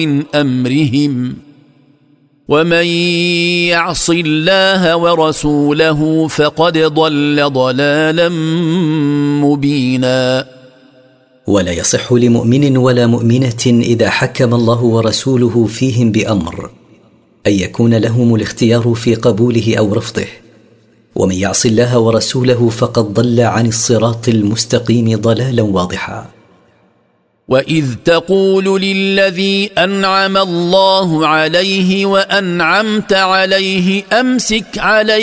من أمرهم ومن يعص الله ورسوله فقد ضل ضلالا مبينا. ولا يصح لمؤمن ولا مؤمنة إذا حكم الله ورسوله فيهم بأمر أن يكون لهم الاختيار في قبوله أو رفضه، ومن يعص الله ورسوله فقد ضل عن الصراط المستقيم ضلالا واضحا. وإذ تقول للذي أنعم الله عليه وأنعمت عليه أمسك عليه